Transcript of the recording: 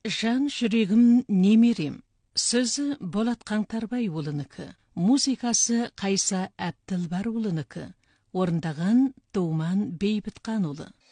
Жан жүрегім немерем. Сөзі Болат Қаңтарбай ұлынікі. Музыкасы Қайса Әбділбар ұлынікі. Орындаған Тұуман Бейбітқан ұлы.